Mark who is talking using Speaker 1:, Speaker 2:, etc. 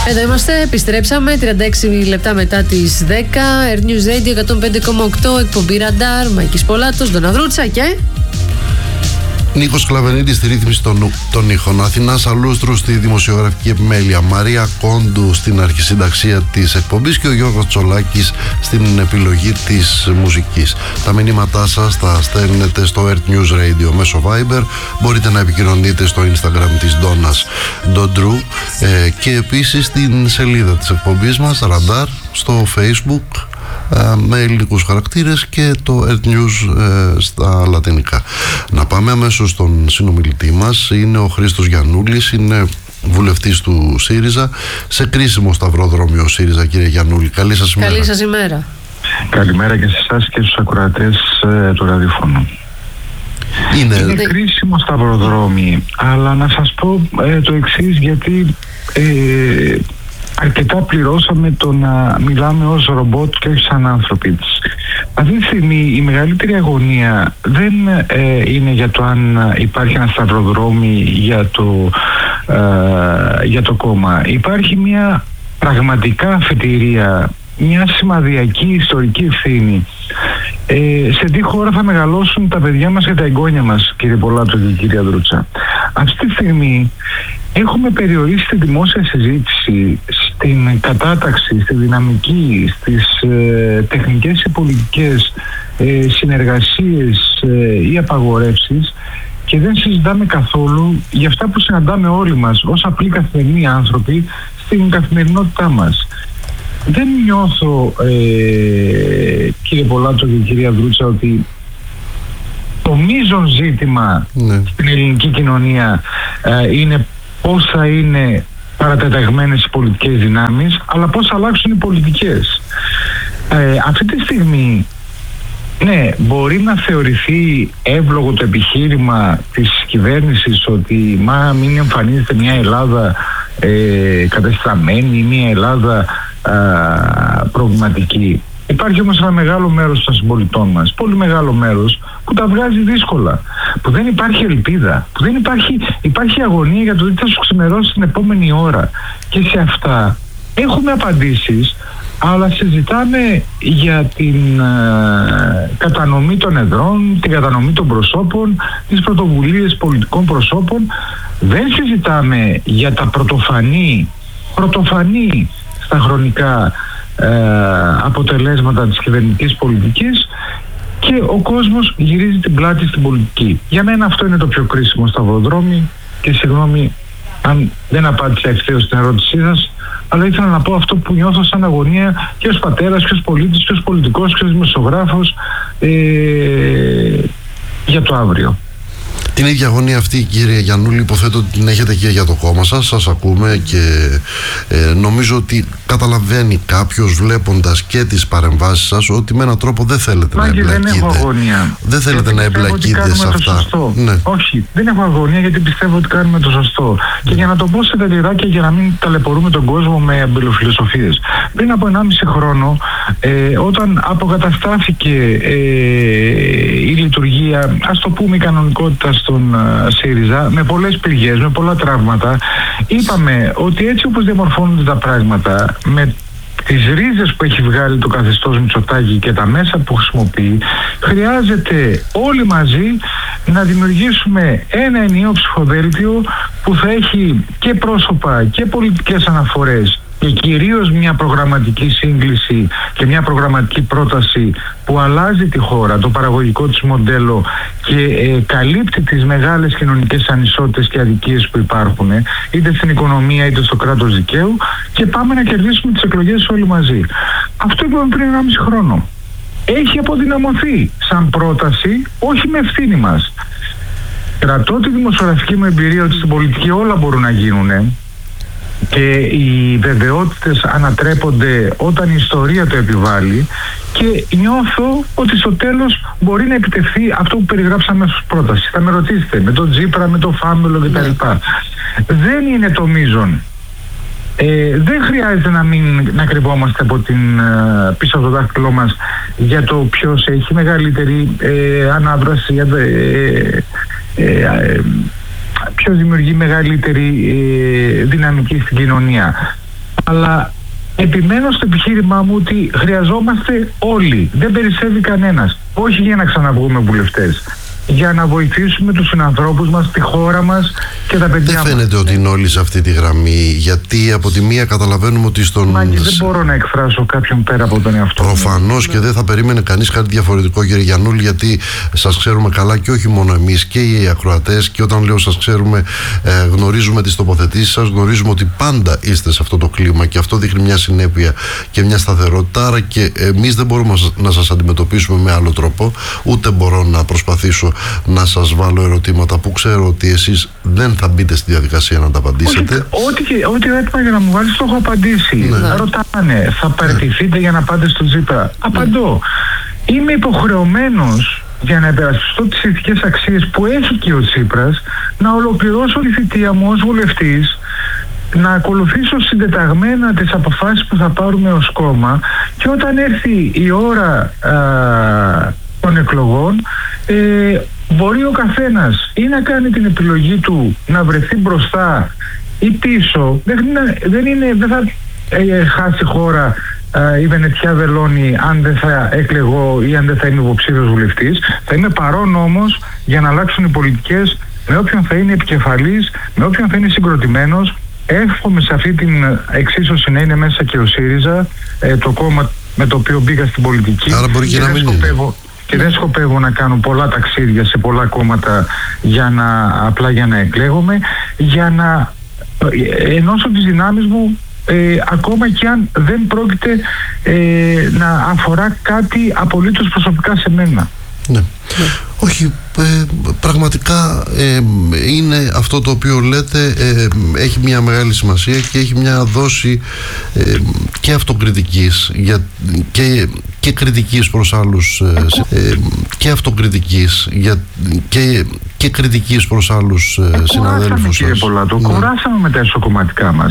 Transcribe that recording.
Speaker 1: Εδώ είμαστε, επιστρέψαμε 36 λεπτά μετά τις 10. Air News Radio 105,8, εκπομπή Ραντάρ, Μάκης Πολάτος, Ντοναδρούτσα και...
Speaker 2: Νίκος Κλαβενίδης στη ρύθμιση των ήχων. Αθηνάς Αλούστρου στη δημοσιογραφική επιμέλεια. Μαρία Κόντου στην αρχισυνταξία της εκπομπής και ο Γιώργος Τσολάκης στην επιλογή της μουσικής. Τα μηνύματά σας τα στέλνετε στο Earth News Radio μέσω Viber. Μπορείτε να επικοινωνείτε στο Instagram της Ντόνας Ντοντρού και επίσης στην σελίδα της εκπομπής μας Ραντάρ στο Facebook με ελληνικούς χαρακτήρες και το Earth News στα λατινικά. Να πάμε αμέσως στον συνομιλητή μας. Είναι ο Χρήστος Γιαννούλης, είναι βουλευτής του ΣΥΡΙΖΑ, σε κρίσιμο σταυροδρόμιο ΣΥΡΙΖΑ. Κύριε Γιαννούλη, καλή σας ημέρα.
Speaker 1: Καλή σας ημέρα.
Speaker 3: Καλημέρα και σε εσάς και στους ακροατές του ραδιοφώνου. Είναι κρίσιμο σταυροδρόμι, αλλά να σας πω το εξής, γιατί αρκετά πληρώσαμε το να μιλάμε ως ρομπότ και όχι σαν άνθρωποι. Αυτή τη στιγμή η μεγαλύτερη αγωνία δεν είναι για το αν υπάρχει ένα σταυροδρόμι για το κόμμα. Υπάρχει μια πραγματικά αφετηρία, μια σημαδιακή ιστορική ευθύνη. Σε τι χώρα θα μεγαλώσουν τα παιδιά μας και τα εγγόνια μας, κύριε Πολάτο και κυρία Δρούτσα? Αυτή τη στιγμή έχουμε περιορίσει τη δημόσια συζήτηση στην κατάταξη, στη δυναμική, στις τεχνικές και πολιτικές συνεργασίες ή απαγορεύσεις και δεν συζητάμε καθόλου για αυτά που συναντάμε όλοι μας ως απλοί καθημερινοί άνθρωποι στην καθημερινότητά μας. Δεν νιώθω, κύριε Πολάτο και κυρία Δρούτσα, ότι το μείζον ζήτημα στην ελληνική κοινωνία είναι πώς θα είναι παρατεταγμένες οι πολιτικές δυνάμεις, αλλά πώς θα αλλάξουν οι πολιτικές. Αυτή τη στιγμή, ναι, μπορεί να θεωρηθεί εύλογο το επιχείρημα της κυβέρνησης ότι μην εμφανίζεται μια Ελλάδα κατεστραμμένη, μια Ελλάδα προβληματική. Υπάρχει όμως ένα μεγάλο μέρος των συμπολιτών μας, πολύ μεγάλο μέρος, που τα βγάζει δύσκολα, που δεν υπάρχει ελπίδα, που δεν υπάρχει αγωνία για το τι θα σου ξημερώσει την επόμενη ώρα. Και σε αυτά έχουμε απαντήσεις, αλλά συζητάμε για την κατανομή των εδρών, την κατανομή των προσώπων, τις πρωτοβουλίες πολιτικών προσώπων. Δεν συζητάμε για τα πρωτοφανή στα χρονικά αποτελέσματα της κυβερνητικής πολιτικής και ο κόσμος γυρίζει την πλάτη στην πολιτική. Για μένα αυτό είναι το πιο κρίσιμο σταυροδρόμι και συγγνώμη αν δεν απάντησα ευθέως στην ερώτησή σας, αλλά ήθελα να πω αυτό που νιώθω σαν αγωνία και ως πατέρας και ως πολίτης και ως πολιτικός και ως δημοσιογράφος για το αύριο.
Speaker 2: Την ίδια αγωνία αυτή, κύριε Γιαννούλη, υποθέτω ότι την έχετε και για το κόμμα σας. Σας ακούμε και νομίζω ότι καταλαβαίνει κάποιος, βλέποντας και τις παρεμβάσεις σας, ότι με έναν τρόπο δεν θέλετε να εμπλακείτε.
Speaker 3: Δεν έχω αγωνία.
Speaker 2: Δεν θέλετε να εμπλακείτε σε αυτά.
Speaker 3: Ναι. Όχι, δεν έχω αγωνία, γιατί πιστεύω ότι κάνουμε το σωστό. Και για να το πω σε τελειράκια, για να μην ταλαιπωρούμε τον κόσμο με αμπελοφιλοσοφίες. Πριν από 1,5 χρόνο, όταν αποκαταστάθηκε η λειτουργία, ας το πούμε, η κανονικότητα στον ΣΥΡΙΖΑ, με πολλές πληγές, με πολλά τραύματα, είπαμε ότι έτσι όπως διαμορφώνονται τα πράγματα, με τις ρίζες που έχει βγάλει το καθεστώς Μητσοτάκη και τα μέσα που χρησιμοποιεί, χρειάζεται όλοι μαζί να δημιουργήσουμε ένα ενιαίο ψηφοδέλτιο που θα έχει και πρόσωπα και πολιτικές αναφορές και κυρίως μια προγραμματική σύγκληση και μια προγραμματική πρόταση που αλλάζει τη χώρα, το παραγωγικό της μοντέλο και καλύπτει τις μεγάλες κοινωνικές ανισότητες και αδικίες που υπάρχουν, είτε στην οικονομία είτε στο κράτος δικαίου, και πάμε να κερδίσουμε τις εκλογές όλοι μαζί. Αυτό είπαμε πριν 1,5 χρόνο. Έχει αποδυναμωθεί σαν πρόταση, όχι με ευθύνη μας. Κρατώ τη δημοσιογραφική μου εμπειρία ότι στην πολιτική όλα μπορούν να γίνουν και οι βεβαιότητες ανατρέπονται όταν η ιστορία το επιβάλλει, και νιώθω ότι στο τέλος μπορεί να επιτευχθεί αυτό που περιγράψαμε στους πρόταση. Θα με ρωτήσετε με τον Τζίπρα, με τον Φάμελο κτλ. Δεν είναι το μείζον. Δεν χρειάζεται να κρυβόμαστε από πίσω από το δάχτυλό μας για το ποιος έχει μεγαλύτερη ανάβραση, ποιος δημιουργεί μεγαλύτερη δυναμική στην κοινωνία. Αλλά επιμένω στο επιχείρημά μου ότι χρειαζόμαστε όλοι. Δεν περισσεύει κανένας. Όχι για να ξαναβγούμε βουλευτές. Για να βοηθήσουμε τους συνανθρώπους μας, τη χώρα μας και τα παιδιά μας.
Speaker 2: Δεν φαίνεται ότι είναι όλοι σε αυτή τη γραμμή, γιατί από τη μία καταλαβαίνουμε ότι στον...
Speaker 3: Μάκη, δεν μπορώ να εκφράσω κάποιον πέρα από τον εαυτό μου.
Speaker 2: Προφανώς και δεν θα περίμενε κανείς κάτι διαφορετικό, κύριε Γιαννούλη, γιατί σας ξέρουμε καλά και όχι μόνο εμείς και οι ακροατές, και όταν λέω σας ξέρουμε, γνωρίζουμε τις τοποθετήσεις σας, γνωρίζουμε ότι πάντα είστε σε αυτό το κλίμα και αυτό δείχνει μια συνέπεια και μια σταθερότητα. Άρα και εμείς δεν μπορούμε να σας αντιμετωπίσουμε με άλλο τρόπο, ούτε μπορώ να προσπαθήσω να σας βάλω ερωτήματα που ξέρω ότι εσείς δεν θα μπείτε στη διαδικασία να τα απαντήσετε.
Speaker 3: Ό,τι έτοιμα για να μου βάλεις το έχω απαντήσει.
Speaker 2: Ναι.
Speaker 3: Ρωτάνε, θα παραιτηθείτε για να πάτε στο Τσίπρα? Απαντώ. Είμαι υποχρεωμένος για να υπερασπιστώ τις ηθικές αξίες που έχει και ο Τσίπρας, να ολοκληρώσω τη θητεία μου ως βουλευτής, να ακολουθήσω συντεταγμένα τις αποφάσεις που θα πάρουμε ως κόμμα, και όταν έρθει η ώρα των εκλογών, μπορεί ο καθένας ή να κάνει την επιλογή του να βρεθεί μπροστά ή πίσω. Δεν θα χάσει χώρα η Βενετιά Βελώνη αν δεν θα εκλεγώ ή αν δεν θα είμαι υποψήφιος βουλευτής. Θα είμαι παρόν όμως για να αλλάξουν οι πολιτικές, με όποιον θα είναι επικεφαλής, με όποιον θα είναι συγκροτημένος. Εύχομαι σε αυτή την εξίσωση να είναι μέσα και ο ΣΥΡΙΖΑ, το κόμμα με το οποίο μπήκα στην πολιτική.
Speaker 2: Άρα μπορεί και να μην είναι.
Speaker 3: Και δεν σκοπεύω να κάνω πολλά ταξίδια σε πολλά κόμματα απλά για να εκλέγομαι, για να ενώσω τις δυνάμεις μου, ακόμα και αν δεν πρόκειται να αφορά κάτι απολύτως προσωπικά σε μένα.
Speaker 2: Ναι. Όχι, πραγματικά είναι αυτό το οποίο λέτε, έχει μια μεγάλη σημασία και έχει μια δόση και αυτοκριτικής και κριτικής προς άλλους και αυτοκριτικής και κριτικής προς άλλους συναδέλφους σας.
Speaker 3: Κουράσαμε, κύριε Πολάτο, κουράσαμε με τα εσωκομματικά μας.